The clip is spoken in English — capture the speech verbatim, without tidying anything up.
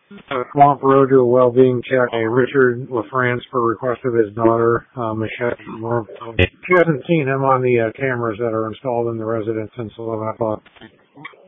Uh, Swamp Road to a well-being check. A Richard LaFrance for request of his daughter, uh, Michelle. She hasn't seen him on the uh, cameras that are installed in the residence since eleven o'clock.